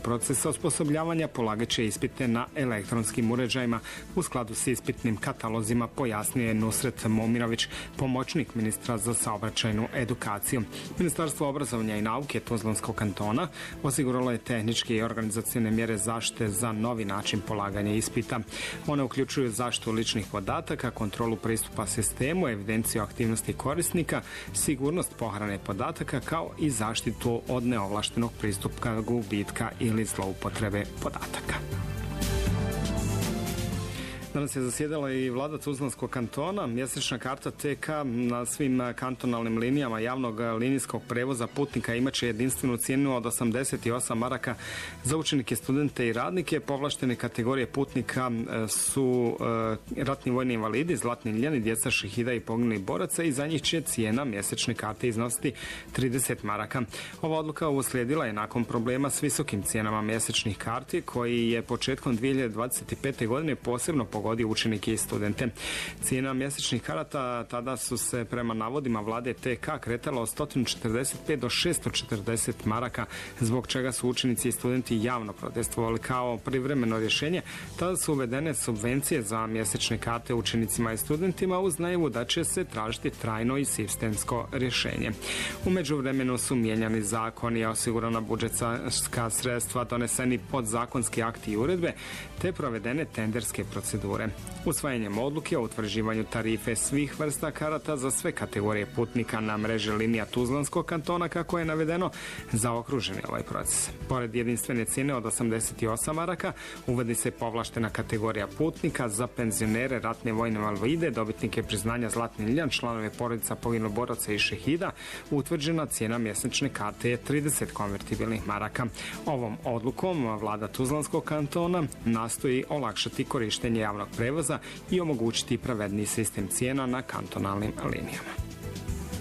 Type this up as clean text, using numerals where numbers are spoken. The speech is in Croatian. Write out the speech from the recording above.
proces osposobljavanja polagat će ispite na elektronskim uređajima u skladu s ispitnim katalozima, pojasnio je Nusret Momirović, pomoćnik ministra za saobraćajnu edukaciju. Ministarstvo obrazovanja i nauke Tuzlanskog kantona osiguralo je tehničke i organizacione mjere zaštite za novi način polaganja ispita. One uključuju zaštitu ličnih podataka, kontrolu pristupa sistemu, evidenciju aktivnosti korisnika, sigurnost pohrane podataka kao i zaštitu od neovlaštenog pristupa, gubitka ili zloupotrebe podataka. Danas je zasjedala i vlada Tuzlanskog kantona. Mjesečna karta TK na svim kantonalnim linijama javnog linijskog prevoza putnika imaće jedinstvenu cijenu od 88 maraka za učenike, studente i radnike. Povlaštene kategorije putnika su ratni vojni invalidi, zlatni ljeni, djeca šehida i poginulih boraca i za njih će cijena mjesečne karte iznositi 30 maraka. Ova odluka uslijedila je nakon problema s visokim cijenama mjesečnih karti koji je početkom 2025. godine posebno pogodio učenike i studente. Cijena mjesečnih karata tada su se prema navodima vlade TK kretala od 145 do 640 maraka, zbog čega su učenici i studenti javno protestovali. Kao privremeno rješenje tada su uvedene subvencije za mjesečne karte učenicima i studentima uz najavu da će se tražiti trajno i sistemsko rješenje. U međuvremenu su mijenjani zakoni, osigurana budžetska sredstva, doneseni podzakonski akti i uredbe te provedene tenderske procedure. Usvajanjem odluke o utvrđivanju tarife svih vrsta karata za sve kategorije putnika na mreži linija Tuzlanskog kantona, kako je navedeno, zaokružen je ovaj proces. Pored jedinstvene cijene od 88 maraka, uvodi se povlaštena kategorija putnika za penzionere, ratne vojne invalide, dobitnike priznanja zlatni ljan, članove porodica poginulih boraca i šehida. Utvrđena cijena mjesečne karte je 30 konvertibilnih maraka. Ovom odlukom vlada Tuzlanskog kantona nastoji olakšati korištenje javnog prevoza i omogućiti pravedniji sistem cijena na kantonalnim linijama.